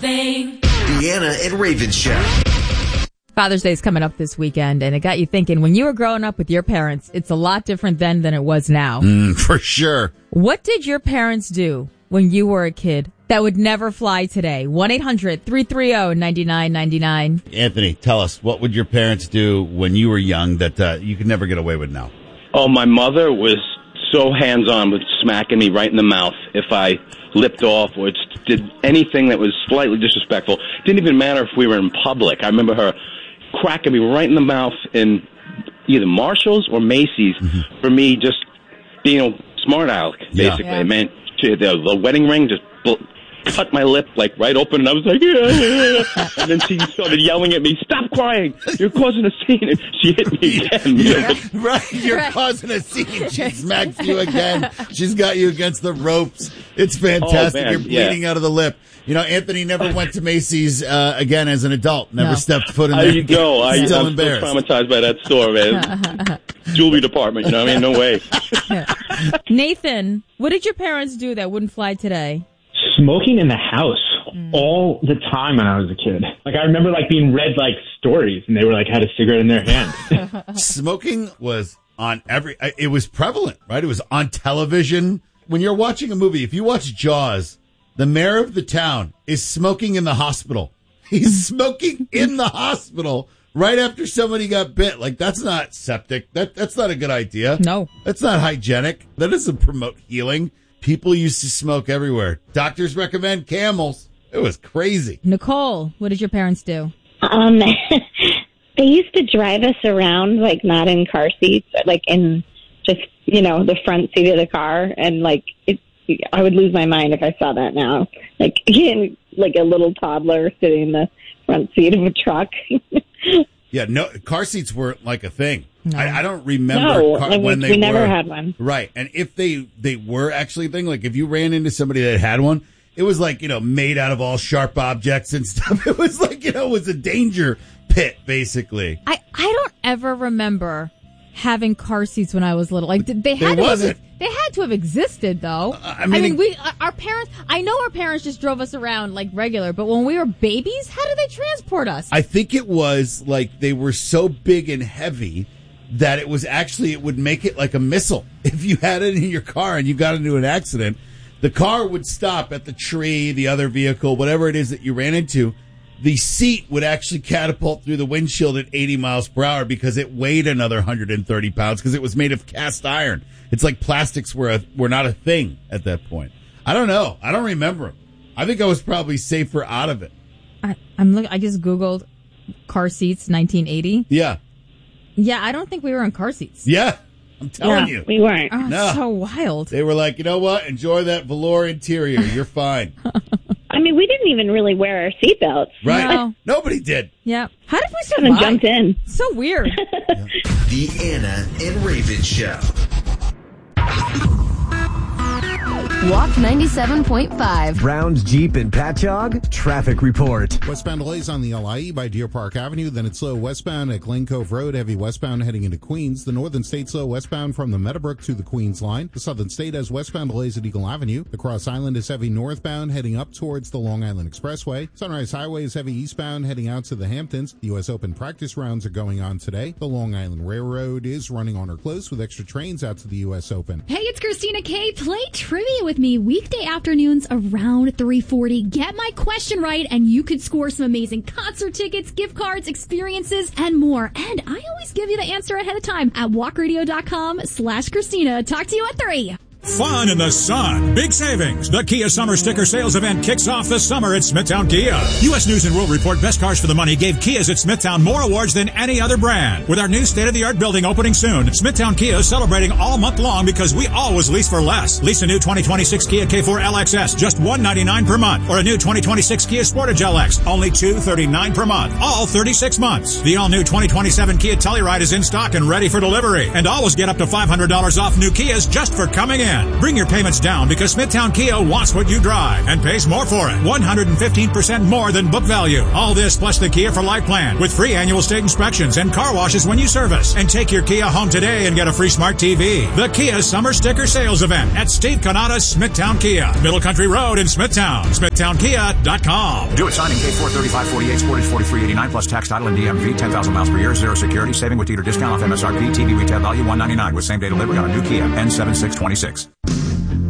thing. Deanna and Raven Show. Father's Day is coming up this weekend, and it got you thinking, when you were growing up with your parents, it's a lot different then than it was now. For sure. What did your parents do when you were a kid that would never fly today? 1-800-330-9999. Anthony, tell us, what would your parents do when you were young that you could never get away with now? Oh, my mother was so hands-on with smacking me right in the mouth if I lipped off or did anything that was slightly disrespectful. Didn't even matter if we were in public. I remember her cracking me right in the mouth in either Marshall's or Macy's for me just being a smart aleck, basically. Yeah. Man, the wedding ring just cut my lip like right open, and I was like, yeah. And then she started yelling at me, "Stop crying! You're causing a scene." And she hit me again. Yeah, right. You're causing a scene. She smacks you again. She's got you against the ropes. It's fantastic. Man, You're bleeding out of the lip. You know, Anthony never went to Macy's again as an adult. Never stepped foot in there. There you go. I'm still so embarrassed. traumatized by that store, man. Jewelry department, you know what I mean? No way. Nathan, what did your parents do that wouldn't fly today? Smoking in the house all the time when I was a kid. Like, I remember, like, being read, like, stories, and they were, like, had a cigarette in their hand. Smoking was on it was prevalent, right? It was on television. When you're watching a movie, if you watch Jaws, the mayor of the town is smoking in the hospital. He's smoking in the hospital right after somebody got bit. Like, that's not septic. That's not a good idea. No. That's not hygienic. That doesn't promote healing. People used to smoke everywhere. Doctors recommend Camels. It was crazy. Nicole, what did your parents do? They used to drive us around, like, not in car seats, like in just, you know, the front seat of the car. And, like, I would lose my mind if I saw that now. Like, again, like a little toddler sitting in the front seat of a truck. Yeah, no, car seats weren't like a thing. No. I don't remember when they were. We never had one. Right. And if they were actually a thing, like if you ran into somebody that had one, it was like, you know, made out of all sharp objects and stuff. It was like, you know, it was a danger pit, basically. I don't ever remember having car seats when I was little. Like, they had to have existed, though. I mean, our parents, I know our parents just drove us around like regular, but when we were babies, how did they transport us? I think it was like they were so big and heavy that it would make it like a missile. If you had it in your car and you got into an accident, the car would stop at the tree, the other vehicle, whatever it is that you ran into. The seat would actually catapult through the windshield at 80 miles per hour because it weighed another 130 pounds because it was made of cast iron. It's like plastics were not a thing at that point. I don't know. I don't remember them. I think I was probably safer out of it. I just Googled car seats 1980. Yeah. Yeah, I don't think we were in car seats. Yeah. I'm telling you. We weren't. Oh, No. so wild. They were like, you know what? Enjoy that velour interior. You're fine. I mean, we didn't even really wear our seatbelts. Right. No. Nobody did. Yeah. How did we Someone survive? jumped in. So weird. The Anna and Raven Show. Walk 97.5. Browns, Jeep, and Patchogue. Traffic report. Westbound delays on the LIE by Deer Park Avenue. Then it's slow westbound at Glen Cove Road. Heavy westbound heading into Queens. The Northern State slow westbound from the Meadowbrook to the Queens line. The Southern State has westbound delays at Eagle Avenue. The Cross Island is heavy northbound heading up towards the Long Island Expressway. Sunrise Highway is heavy eastbound heading out to the Hamptons. The U.S. Open practice rounds are going on today. The Long Island Railroad is running on or close with extra trains out to the U.S. Open. Hey, it's Christina K. Play trivia with me weekday afternoons around 3:40. Get my question right, and you could score some amazing concert tickets, gift cards, experiences, and more. And I always give you the answer ahead of time at walkradio.com/Christina. Talk to you at 3. Fun in the sun. Big savings. The Kia Summer Sticker Sales Event kicks off the summer at Smithtown Kia. U.S. News & World Report Best Cars for the Money gave Kias at Smithtown more awards than any other brand. With our new state-of-the-art building opening soon, Smithtown Kia is celebrating all month long because we always lease for less. Lease a new 2026 Kia K4 LXS, just $199 per month. Or a new 2026 Kia Sportage LX, only $239 per month. All 36 months. The all-new 2027 Kia Telluride is in stock and ready for delivery. And always get up to $500 off new Kias just for coming in. plan. Bring your payments down because Smithtown Kia wants what you drive and pays more for it. 115% more than book value. All this plus the Kia for Life plan with free annual state inspections and car washes when you service. And take your Kia home today and get a free smart TV. The Kia Summer Sticker Sales Event at Steve Canada's Smithtown Kia, Middle Country Road in Smithtown. SmithtownKia.com. Do it signing K43548, Sportage 4389 plus tax, title, and DMV. 10,000 miles per year, zero security, saving with dealer discount off MSRP, TV retail value $199 with same day delivery on a new Kia N7626.